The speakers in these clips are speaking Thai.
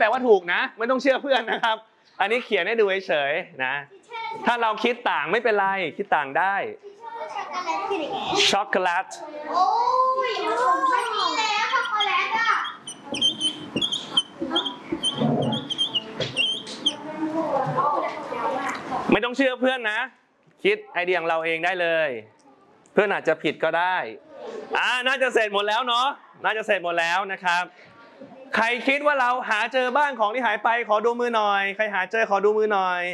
แปลว่าถูกนะไม่ต้องเชื่อเพื่อนนะครับอันนี้เขียนให้ดูเฉยๆนะถ้าเราคิดต่างไม่เป็นไรคิดต่างได้ช็อกโกแลตโอ้ยไม่มีแล้วช็อกโกแลตอ่ะไม่ต้องเชื่อเพื่อนนะคิดไอเดียของเราเองได้เลยเพื่อนอาจจะผิดก็ได้น่าจะเสร็จหมดแล้วเนาะน่าจะเสร็จหมดแล้วนะครับใครคิดว่าเราหาเจอบ้านของที่หายไปขอดูมือหน่อยใครหาเจอขอดูมือหน่อย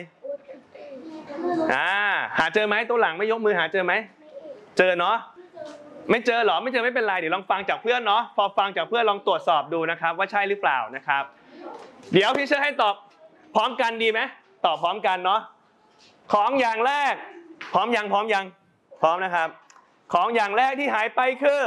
หาเจอไหมตัวหลังไม่ยกมือหาเจอไหมเจอเนาะไม่เจอหรอไม่เจอไม่เป็นไรเดี๋ยวลองฟังจากเพื่อนเนาะพอฟังจากเพื่อนลองตรวจสอบดูนะครับว่าใช่หรือเปล่านะครับเดี๋ยวพี่เชื่อให้ตอบพร้อมกันดีไหมตอบพร้อมกันเนาะของอย่างแรกพร้อมยังพร้อมนะครับของอย่างแรกที่หายไปคือ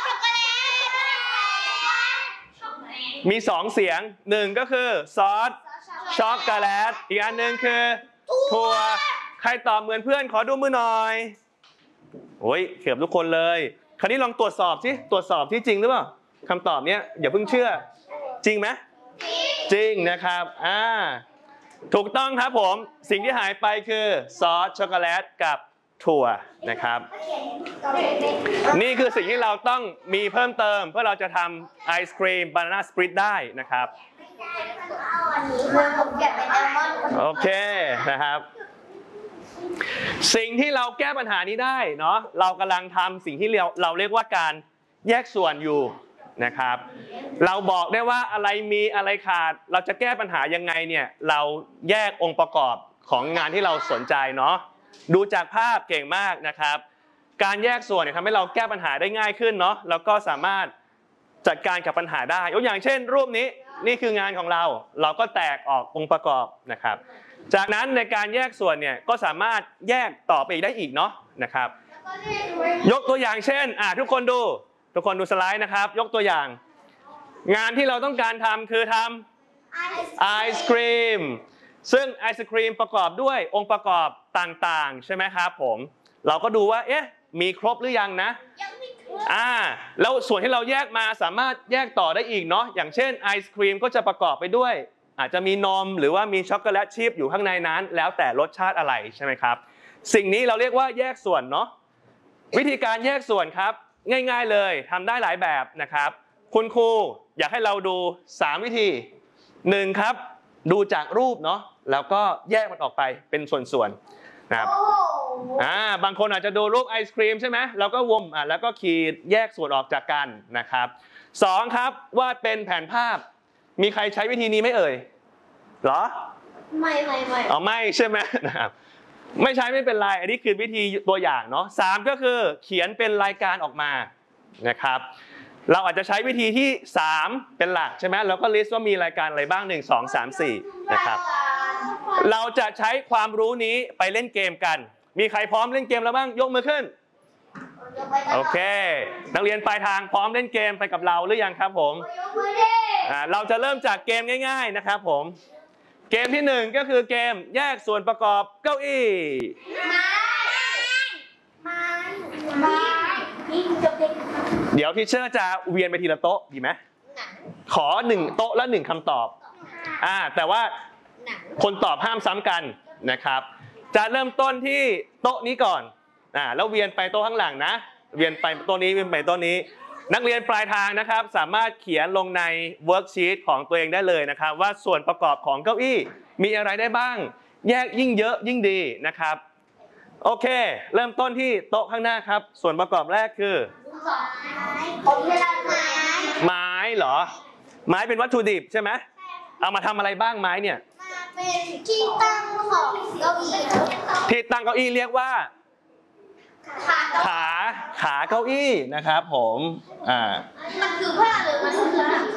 มี2เสียง1ก็คือซอสช็อกโกแลตอีกอันหนึ่งคือถั่วใครตอบเหมือนเพื่อนขอดูมือหน่อยโอ้ยเกือบทุกคนเลยคราวนี้ลองตรวจสอบสิตรวจสอบที่จริงหรือเปล่าคำตอบเนี้ยอย่าเพิ่งเชื่อจริงไหมจริงนะครับถูกต้องครับผมสิ่งที่หายไปคือซอสช็อกโกแลตกับถั่วนะครับนี่คือสิ่งที่เราต้องมีเพิ่มเติมเพื่อเราจะทำไอศครีมบานาน่าสปริตได้นะครับโอเคนะครับสิ่งที่เราแก้ปัญหานี้ได้เนาะเรากำลังทำสิ่งที่เราเรียกว่าการแยกส่วนอยู่นะครับเราบอกได้ว่าอะไรมีอะไรขาดเราจะแก้ปัญหายังไงเนี่ยเราแยกองค์ประกอบของงานที่เราสนใจเนาะดูจากภาพเก่งมากนะครับการแยกส่วนเนี่ยทำให้เราแก้ปัญหาได้ง่ายขึ้นเนาะแล้วก็สามารถจัดการกับปัญหาได้ยกอย่างเช่นรูปนี้นี่คืองานของเราก็แตกออกองค์ประกอบนะครับจากนั้นในการแยกส่วนเนี่ยก็สามารถแยกต่อไปอีกได้อีกเนาะนะครับยกตัวอย่างเช่นทุกคนดูสไลด์นะครับยกตัวอย่างงานที่เราต้องการทำคือทำไอศครีมซึ่งไอศครีมประกอบด้วยองค์ประกอบต่างๆใช่ไหมครับผมเราก็ดูว่ามีครบหรือยังนะแล้วส่วนที่เราแยกมาสามารถแยกต่อได้อีกเนาะอย่างเช่นไอศครีมก็จะประกอบไปด้วยอาจจะมีนมหรือว่ามีช็อกโกแลตชิพอยู่ข้างในนั้นแล้วแต่รสชาติอะไรใช่ไหมครับสิ่งนี้เราเรียกว่าแยกส่วนเนาะวิธีการแยกส่วนครับง่ายๆเลยทำได้หลายแบบนะครับคุณครูอยากให้เราดู3วิธี1ครับดูจากรูปเนาะแล้วก็แยกมันออกไปเป็นส่วนๆนะครับบางคนอาจจะดูรูปไอศครีมใช่ไหมแล้วก็วงแล้วก็ขีดแยกส่วนออกจากกันนะครับ2ครับวาดเป็นแผนภาพมีใครใช้วิธีนี้ไหมเอ่ยหรอไม่ไม่ใช่ไหมนะครับไม่ใช้ไม่เป็นไรอันนี้คือวิธีตัวอย่างเนาะ3ก็คือเขียนเป็นรายการออกมานะครับเราอาจจะใช้วิธีที่3เป็นหลักใช่ไหมแล้วก็ลิสต์ว่ามีรายการอะไรบ้าง1 2 3 4นะครับเราจะใช้ความรู้นี้ไปเล่นเกมกันมีใครพร้อมเล่นเกมแล้วบ้างยกมือขึ้นโอเคนักเรียนปลายทางพร้อมเล่นเกมไปกับเราหรือยังครับผมเราจะเริ่มจากเกมง่ายๆนะครับผมเกมที่1ก็คือเกมแยกส่วนประกอบเก้าอี้เดี๋ยวทีเชอร์จะเวียนไปทีละโต๊ะดีไหมขอ1โต๊ะละ1คำตอบแต่ว่าคนตอบห้ามซ้ำกันนะครับจะเริ่มต้นที่โต๊ะนี้ก่อนแล้วเวียนไปโต๊ะข้างหลังนะเวียนไปโต๊ะนี้เวียนไปโต๊ะนี้นักเรียนปลายทางนะครับสามารถเขียนลงในเวิร์กชีตของตัวเองได้เลยนะครับว่าส่วนประกอบของเก้าอี้มีอะไรได้บ้างแยกยิ่งเยอะยิ่งดีนะครับโอเคเริ่มต้นที่โต๊ะข้างหน้าครับส่วนประกอบแรกคือไม้เหรอไม้เป็นวัตถุดิบใช่ไหมเอามาทำอะไรบ้างไม้เนี่ยเป็นที่ตั้งของเก้าอี้ที่ตั้งเก้าอี้เรียกว่าขาเก้าอี้นะครับผมมันคือผ้าหรือมันคือหนัง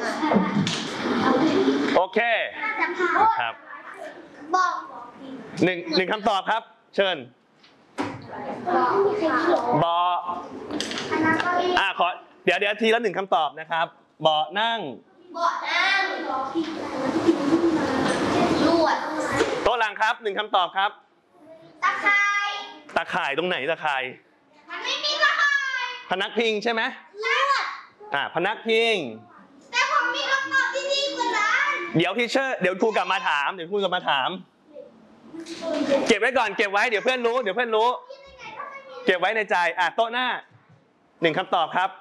โอเคครับบอกหนึ่งคำตอบครับเชิญเบาะขอเดี๋ยวทีละ1คำตอบนะครับเบาะนั่งลวดโต๊ะหลังครับ1คำตอบครับตะข่ายตรงไหนตะข่ายมันไม่มีตะข่ายพนักพิงใช่ไหมลวดพนักพิงแต่ผมมีคำตอบที่ดีกว่านั้นเดี๋ยวทีเชอร์เดี๋ยวครูกลับมาถาม เก็บไว้ก่อนเก็บไว้เดี๋ยวเพื่อนรู้เก็บไว้ในใจโต๊ะหน้า1คำตอบครับ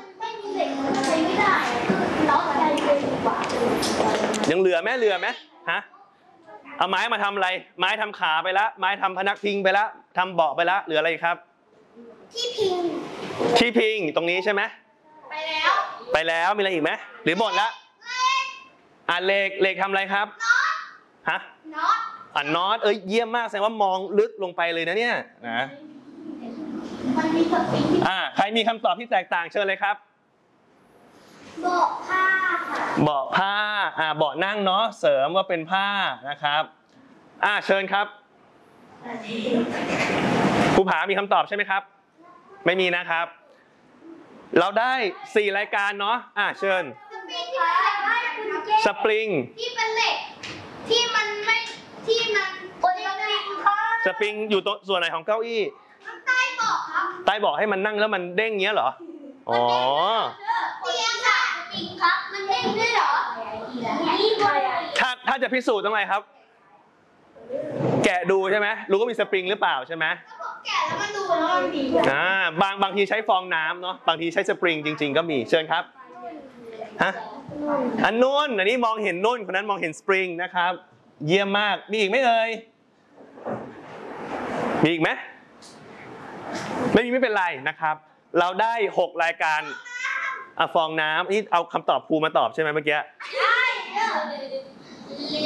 ยังเหลือไหมฮะเอาไม้มาทำอะไรไม้ทำขาไปแล้วไม้ทำพนักพิงไปแล้วทำเบาะไปแล้วเหลืออะไรครับที่พิงตรงนี้ใช่ไหมไปแล้วมีอะไรอีกไหมหรือหมดแล้วเหล็กทำอะไรครับฮะน็อตเยี่ยมมากแสดงว่ามองลึกลงไปเลยนะเนี่ยนะใครมีคำตอบที่แตกต่างเชิญเลยครับเบาะผ้าเบาะนั่งเนาะเสริมว่าเป็นผ้านะครับเชิญครับครูผามีคำตอบใช่ไหมครับไม่มีนะครับเราได้4รายการเนาะเชิญสปริงที่เป็นเหล็กที่มันสปริงอยู่ตรงส่วนไหนของเก้าอี้ใต้เบาะครับใต้เบาะให้มันนั่งแล้วมันเด้งเงี้ยเหรออ๋อเตียงค่ะสปริงครับมันเด้งด้วยเหรอถ้าจะพิสูจน์ต้องอะไรครับแกะดูใช่ไหมรู้ว่ามีสปริงหรือเปล่าใช่ไหมแกะแล้วมันดูแล้วมันดีบางทีใช้ฟองน้ำเนาะบางทีใช้สปริงจริงๆก็มีเชิญครับอันนู้นอันนี้มองเห็นนุ่นคนนั้นมองเห็นสปริงนะครับเยี่ยมมากมีอีกไหมเอ่ยมีอีกไหมไม่มีไม่เป็นไรนะครับเราได้6รายการฟองน้ำนี่เอาคำตอบครูมาตอบใช่ไหมเมื่อกี้